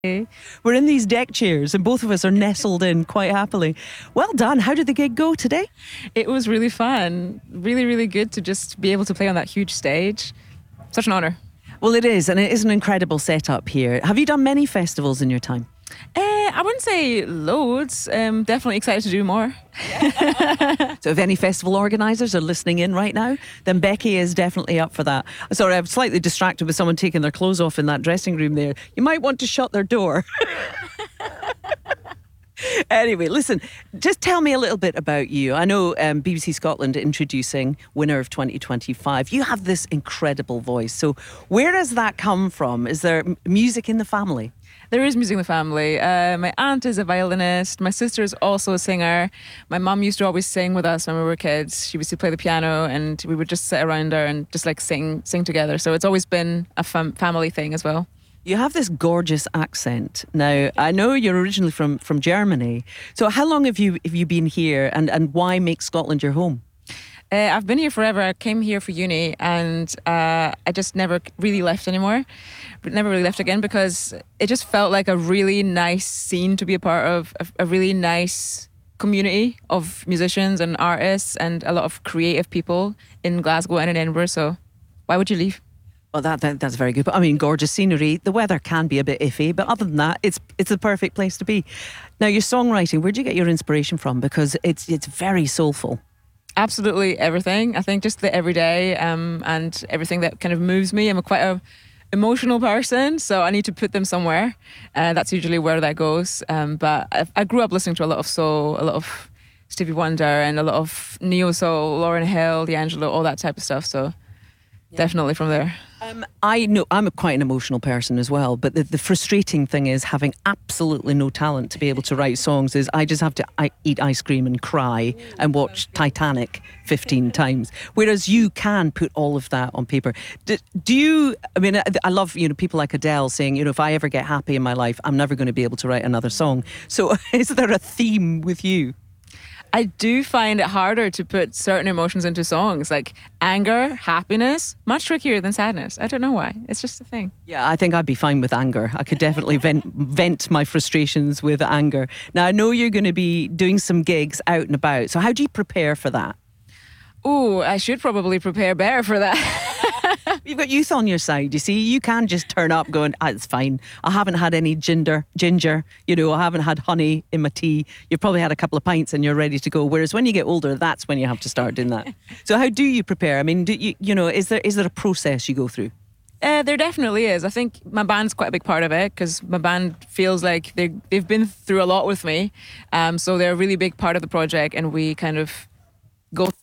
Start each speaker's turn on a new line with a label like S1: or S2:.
S1: We're in these deck chairs and both of us are nestled in quite happily. Well done. How did the gig go today?
S2: It was really fun. Really, really good to just be able to play on that huge stage. Such an honour.
S1: Well, it is, and it is an incredible setup here. Have you done many festivals in your time?
S2: I wouldn't say loads. Definitely excited to do more.
S1: So if any festival organisers are listening in right now, then Becky is definitely up for that. Sorry, I'm slightly distracted with someone taking their clothes off in that dressing room there. You might want to shut their door. Anyway, listen, just tell me a little bit about you. I know BBC Scotland introducing winner of 2025. You have this incredible voice. So where does that come from? Is there music in the family?
S2: There is music in the family. My aunt is a violinist. My sister is also a singer. My mum used to always sing with us when we were kids. She used to play the piano and we would just sit around her and just like sing together. So it's always been a family thing as well.
S1: You have this gorgeous accent. Now, I know you're originally from Germany. So how long have you been here and why make Scotland your home?
S2: I've been here forever. I came here for uni and I just never really left anymore. Never really left again because it just felt like a really nice scene to be a part of, a really nice community of musicians and artists and a lot of creative people in Glasgow and in Edinburgh. So why would you leave?
S1: Well, that's very good. But I mean, gorgeous scenery. The weather can be a bit iffy, but other than that, it's the perfect place to be. Now, your songwriting, where do you get your inspiration from? Because it's very soulful.
S2: Absolutely everything. I think just the everyday and everything that kind of moves me. I'm quite a emotional person, so I need to put them somewhere. That's usually where that goes. But I grew up listening to a lot of soul, a lot of Stevie Wonder, and a lot of neo soul, Lauryn Hill, D'Angelo, all that type of stuff. So definitely from there.
S1: I know I'm quite an emotional person as well, but the frustrating thing is having absolutely no talent to be able to write songs is I just have to eat ice cream and cry and watch Titanic 15 times. Whereas you can put all of that on paper. Do you, I mean, I love, people like Adele saying, if I ever get happy in my life, I'm never going to be able to write another song. So is there a theme with you?
S2: I do find it harder to put certain emotions into songs, like anger, happiness, much trickier than sadness. I don't know why. It's just a thing.
S1: Yeah, I think I'd be fine with anger. I could definitely vent my frustrations with anger. Now, I know you're going to be doing some gigs out and about. So how do you prepare for that?
S2: Oh, I should probably prepare better for that.
S1: You've got youth on your side, you see. You can just turn up going, it's fine. I haven't had any ginger, I haven't had honey in my tea. You've probably had a couple of pints and you're ready to go. Whereas when you get older, that's when you have to start doing that. So how do you prepare? I mean, is there a process you go through?
S2: There definitely is. I think my band's quite a big part of it because my band feels like they've been through a lot with me. So they're a really big part of the project and we kind of go